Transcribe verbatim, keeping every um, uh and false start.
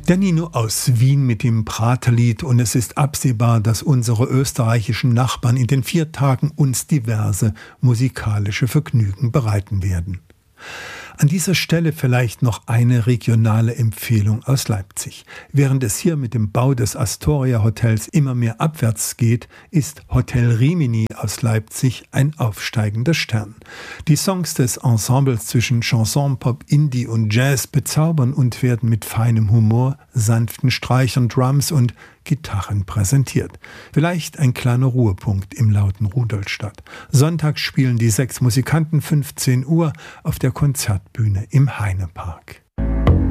Der Nino aus Wien mit dem Praterlied, und es ist absehbar, dass unsere österreichischen Nachbarn in den vier Tagen uns diverse musikalische Vergnügen bereiten werden. An dieser Stelle vielleicht noch eine regionale Empfehlung aus Leipzig. Während es hier mit dem Bau des Astoria Hotels immer mehr abwärts geht, ist Hotel Rimini aus Leipzig ein aufsteigender Stern. Die Songs des Ensembles zwischen Chanson, Pop, Indie und Jazz bezaubern und werden mit feinem Humor, sanften Streichern, Drums und Gitarren präsentiert. Vielleicht ein kleiner Ruhepunkt im lauten Rudolstadt. Sonntags spielen die sechs Musikanten fünfzehn Uhr auf der Konzertbühne im Heinepark.